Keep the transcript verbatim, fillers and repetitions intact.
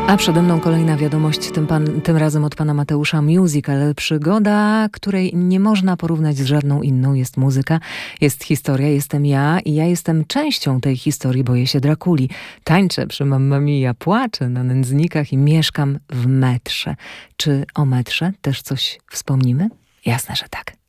A przede mną kolejna wiadomość, tym, pan, tym razem od pana Mateusza Musical. Przygoda, której nie można porównać z żadną inną, jest muzyka, jest historia, jestem ja i ja jestem częścią tej historii, boję się Drakuli. Tańczę przy Mamma Mia, płaczę na nędznikach i mieszkam w metrze. Czy o metrze też coś wspomnimy? Jasne, że tak.